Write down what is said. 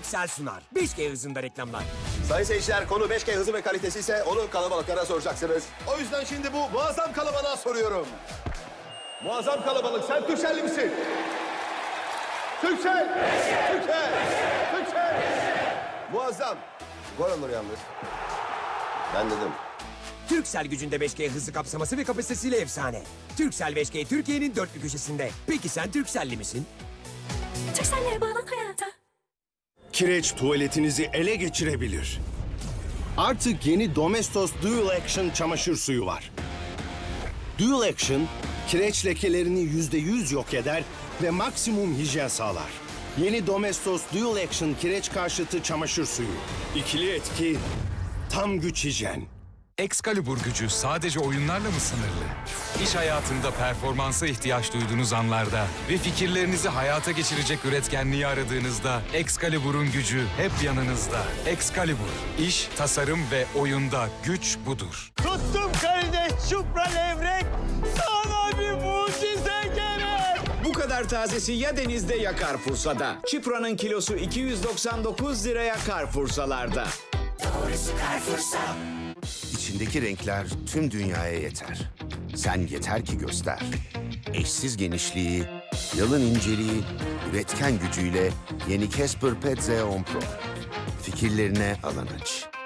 Türksel sunar. 5G hızında reklamlar. Sayın seyirciler, konu 5G hızı ve kalitesi ise onu kalabalıklara soracaksınız. O yüzden şimdi bu muazzam kalabalığa soruyorum. Muazzam kalabalık, sen Türkcelli misin? Türkcell! Türkcell! Türkcell! Muazzam. Gol olur yalnız. Ben dedim. Türksel gücünde 5G hızı kapsaması ve kapasitesiyle efsane. Türksel 5G Türkiye'nin dört bir köşesinde. Peki sen Türkcelli misin? Türksellere bağlan hayata. Kireç tuvaletinizi ele geçirebilir. Artık yeni Domestos Dual Action çamaşır suyu var. Dual Action, kireç lekelerini %100 yok eder ve maksimum hijyen sağlar. Yeni Domestos Dual Action kireç karşıtı çamaşır suyu. İkili etki, tam güç hijyen. Excalibur gücü sadece oyunlarla mı sınırlı? İş hayatında performansa ihtiyaç duyduğunuz anlarda ve fikirlerinizi hayata geçirecek üretkenliği aradığınızda Excalibur'un gücü hep yanınızda. Excalibur, iş, tasarım ve oyunda güç budur. Tuttum karides, çupra levrek, sana bir mucize gerek. Bu kadar tazesi ya denizde ya Carrefour'da. Çipra'nın kilosu 299 liraya Carrefour'larda. İçindeki renkler tüm dünyaya yeter. Sen yeter ki göster. Eşsiz genişliği, yalın inceliği, üretken gücüyle yeni Casper Pet Z10 Pro. Fikirlerine alan aç.